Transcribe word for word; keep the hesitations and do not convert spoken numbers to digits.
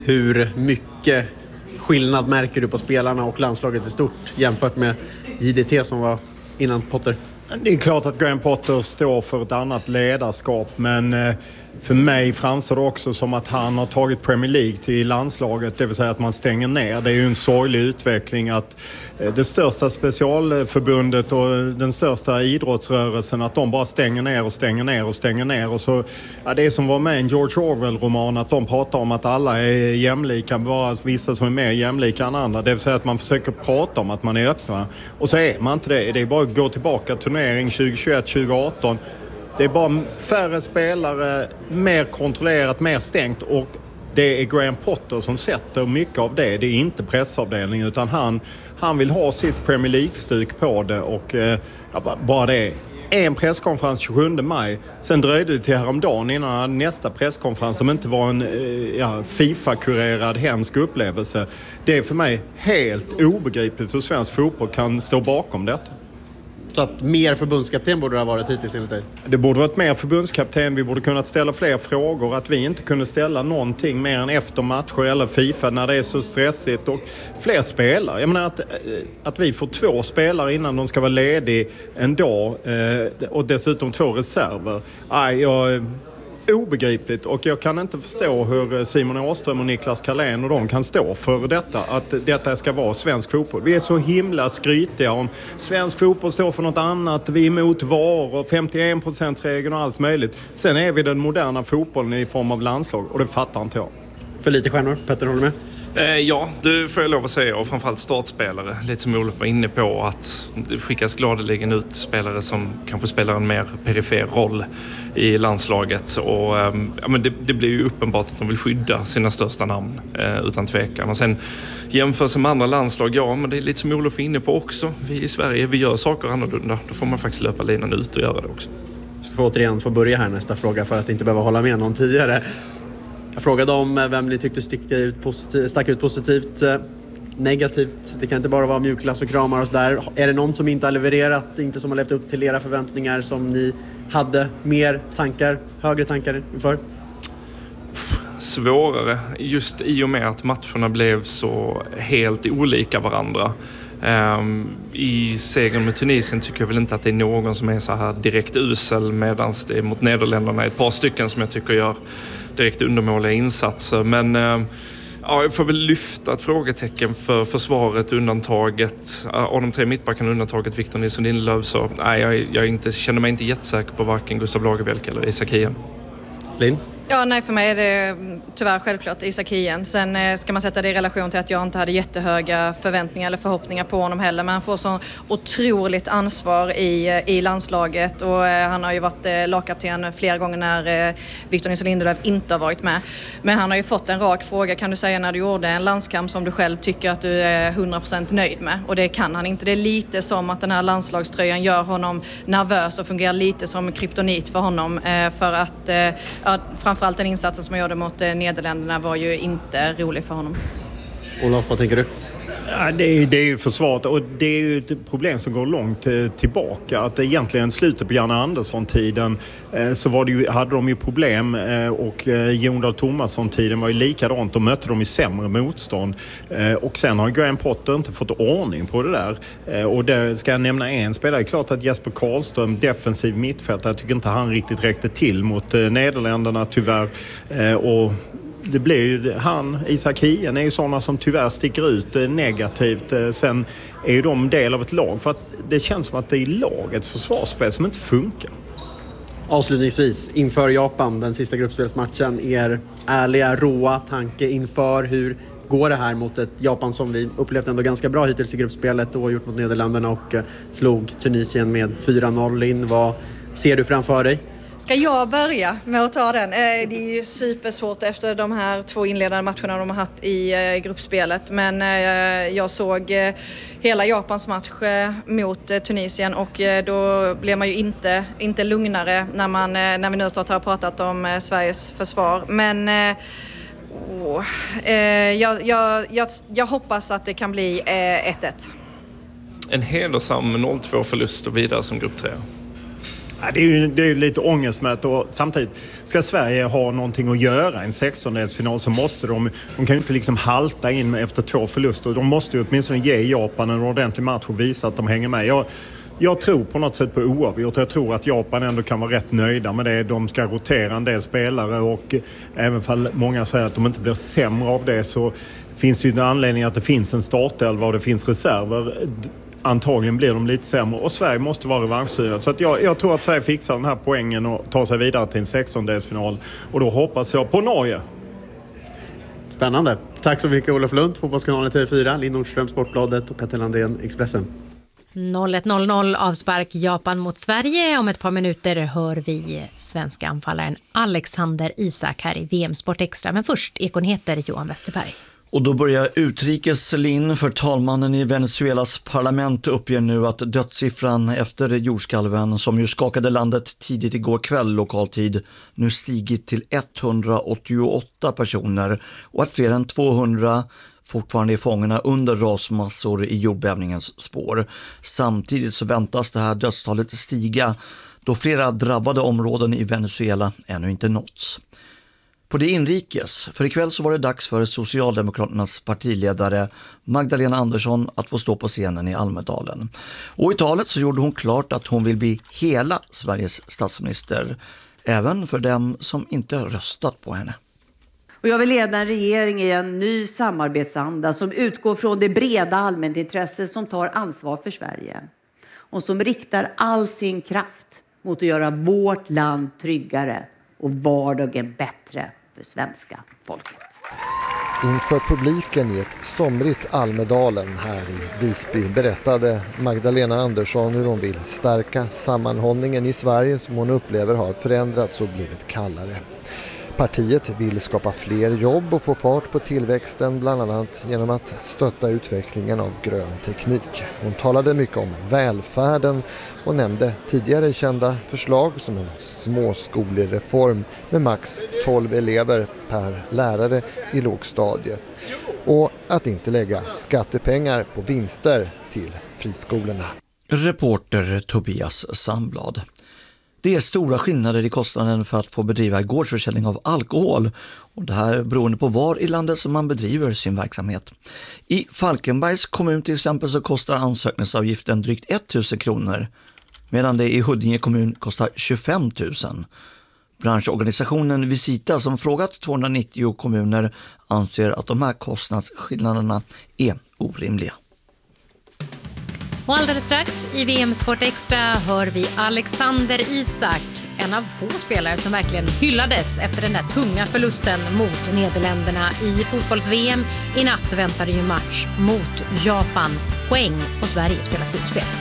Hur mycket skillnad märker du på spelarna och landslaget i stort jämfört med J D T som var innan Potter? Det är klart att Graham Potter står för ett annat ledarskap, men för mig framstår det också som att han har tagit Premier League till landslaget, det vill säga att man stänger ner. Det är ju en sorglig utveckling att det största specialförbundet och den största idrottsrörelsen, att de bara stänger ner och stänger ner och stänger ner. Och så, ja, det är som var med en George Orwell-roman, att de pratar om att alla är jämlika, bara vissa som är mer jämlika än andra. Det vill säga att man försöker prata om att man är öppna. Och så är man inte det. Det är bara att gå tillbaka till turnering tjugo tjugoett tjugo arton. Det är bara färre spelare, mer kontrollerat, mer stängt, och det är Graham Potter som sätter mycket av det. Det är inte pressavdelningen, utan han, han vill ha sitt Premier League-stuk på det, och eh, bara det. En presskonferens tjugosjunde maj, sen dröjde det till häromdagen innan nästa presskonferens som inte var en eh, ja, FIFA-kurerad hemsk upplevelse. Det är för mig helt obegripligt hur svensk fotboll kan stå bakom detta. Så att mer förbundskapten borde det ha varit hittills enligt dig? Det borde varit mer förbundskapten. Vi borde kunnat ställa fler frågor. Att vi inte kunde ställa någonting mer än efter matcher eller FIFA när det är så stressigt. Och fler spelare. Jag menar att, att vi får två spelare innan de ska vara lediga en dag. Eh, och dessutom två reserver. Aj, jag... obegripligt, och jag kan inte förstå hur Simon Åström och Niklas Carlén och de kan stå för detta, att detta ska vara svensk fotboll. Vi är så himla skrytiga om svensk fotboll står för något annat, vi är emot varor, femtioen procent regeln och allt möjligt. Sen är vi den moderna fotbollen i form av landslag, och det fattar inte jag. För lite stjärnor, Petter, håller med? Eh, ja, det får jag lov att säga, och framförallt startspelare. Lite som Olof var inne på, att det skickas gladeligen ut spelare som kanske spelar en mer perifer roll i landslaget. Och, eh, ja, men det, det blir ju uppenbart att de vill skydda sina största namn, eh, utan tvekan. Och sen jämför med andra landslag, ja, men det är lite som Olof är inne på också. Vi i Sverige, vi gör saker annorlunda. Då får man faktiskt löpa linan ut och göra det också. Jag ska få återigen få börja här nästa fråga för att inte behöva hålla med någon tidigare. Jag frågade om vem ni tyckte stick ut positiv, stack ut positivt, negativt. Det kan inte bara vara mjukglass och kramar och så där. Är det någon som inte har levererat, inte som har levt upp till era förväntningar, som ni hade mer tankar, högre tankar inför? Svårare, just i och med att matcherna blev så helt olika varandra. Um, I segern med Tunisien tycker jag väl inte att det är någon som är så här direkt usel, medan det är mot Nederländerna ett par stycken som jag tycker gör direkt undermåliga insatser. Men uh, ja, jag får väl lyfta ett frågetecken för försvaret, undantaget. Uh, av de tre mittbackarna undantaget Victor Nilsson Lindelöf, så nej, jag, jag inte, känner mig inte jättesäker på varken Gustav Lagerbielke eller Isak Hien. Linn? Ja, nej, för mig är det tyvärr självklart Isak Hien. Sen eh, ska man sätta det i relation till att jag inte hade jättehöga förväntningar eller förhoppningar på honom heller. Men han får så otroligt ansvar i, i landslaget, och eh, han har ju varit eh, lagkapten flera gånger när eh, Victor Nilsson Lindelöf inte har varit med. Men han har ju fått en rak fråga, kan du säga när du gjorde en landskamp som du själv tycker att du är hundra procent nöjd med? Och det kan han inte. Det är lite som att den här landslagströjan gör honom nervös och fungerar lite som kryptonit för honom. Eh, för att eh, ja, framförallt den insatsen som jag gjorde mot eh, Nederländerna var ju inte rolig för honom. Olof, vad tänker du? Ja, det, är, det är ju försvaret, och det är ju ett problem som går långt eh, tillbaka. Att egentligen slutet på Janne Andersson-tiden eh, så var det ju, hade de ju problem eh, och eh, Jon Dahl Tomasson-tiden var ju likadant. De mötte de ju sämre motstånd. Eh, och sen har Graham Potter inte fått ordning på det där. Eh, och där ska jag nämna en spelare. Det är klart att Jesper Karlström, defensiv mittfältare, jag tycker inte han riktigt räckte till mot eh, Nederländerna tyvärr. Eh, och det blir ju, han, Isak Hien är ju sådana som tyvärr sticker ut eh, negativt. Eh, sen är ju de del av ett lag, för att det känns som att det är lagets försvarsspel som inte funkar. Avslutningsvis, inför Japan, den sista gruppspelsmatchen, er ärliga, råa tanke inför hur går det här mot ett Japan som vi upplevt ändå ganska bra hittills i gruppspelet och gjort mot Nederländerna och eh, slog Tunisien med fyra noll in. Vad ser du framför dig? Ska jag börja med att ta den? Det är ju supersvårt efter de här två inledande matcherna de har haft i gruppspelet. Men jag såg hela Japans match mot Tunisien, och då blev man ju inte, inte lugnare när, man, när vi nu snart har pratat om Sveriges försvar. Men oh, jag, jag, jag, jag hoppas att det kan bli ett ett. En hedersam noll två förlust och vidare som grupp tre. Ja, det är ju det är lite ångestmätt och samtidigt ska Sverige ha någonting att göra i en sextondelsfinal så måste de, de kan ju inte liksom halta in efter två förluster. De måste ju åtminstone ge Japan en ordentlig match och visa att de hänger med. Jag, jag tror på något sätt på oavgjort. Jag tror att Japan ändå kan vara rätt nöjda med det. De ska rotera en del spelare och även om många säger att de inte blir sämre av det så finns det ju en anledning att det finns en startelva och det finns reserver. Antagligen blir de lite sämre och Sverige måste vara revanschsugna. Så att jag, jag tror att Sverige fixar den här poängen och tar sig vidare till en sextondelsfinal. Och då hoppas jag på Norge. Spännande. Tack så mycket Olof Lund, Fotbollskanalen T V fyra, Linn Nordström, Sportbladet och Petter Landén, Expressen. noll ett noll noll avspark Japan mot Sverige. Om ett par minuter hör vi svenska anfallaren Alexander Isak här i V M Sport Extra. Men först Ekonheter Johan Westerberg. Och då börjar utrikeslin för talmannen i Venezuelas parlament uppger nu att dödssiffran efter jordskalven som ju skakade landet tidigt igår kväll lokaltid nu stigit till etthundraåttioåtta personer och att fler än tvåhundra fortfarande är fångarna under rasmassor i jordbävningens spår. Samtidigt så väntas det här dödstalet stiga då flera drabbade områden i Venezuela ännu inte nåtts. På det inrikes, för ikväll så var det dags för Socialdemokraternas partiledare Magdalena Andersson att få stå på scenen i Almedalen. Och i talet så gjorde hon klart att hon vill bli hela Sveriges statsminister, även för dem som inte röstat på henne. Och jag vill leda en regering i en ny samarbetsanda som utgår från det breda allmänintresset som tar ansvar för Sverige. Och som riktar all sin kraft mot att göra vårt land tryggare och vardagen bättre för svenska folket. Inför publiken i ett somrigt Almedalen här i Visby berättade Magdalena Andersson hur hon vill stärka sammanhållningen i Sverige som hon upplever har förändrats och blivit kallare. Partiet vill skapa fler jobb och få fart på tillväxten bland annat genom att stötta utvecklingen av grön teknik. Hon talade mycket om välfärden och nämnde tidigare kända förslag som en småskolereform med max tolv elever per lärare i lågstadiet och att inte lägga skattepengar på vinster till friskolorna. Reporter Tobias Sandblad. Det är stora skillnader i kostnaden för att få bedriva gårdsförsäljning av alkohol och det här beroende på var i landet som man bedriver sin verksamhet. I Falkenbergs kommun till exempel så kostar ansökningsavgiften drygt tusen kronor medan det i Huddinge kommun kostar tjugofem tusen. Branschorganisationen Visita som frågat tvåhundranittio kommuner anser att de här kostnadsskillnaderna är orimliga. Och alldeles strax i V M Sport Extra hör vi Alexander Isak, en av få spelare som verkligen hyllades efter den där tunga förlusten mot Nederländerna i fotbolls-V M. I natt väntar det ju match mot Japan. Poäng och Sverige spelar slutspel.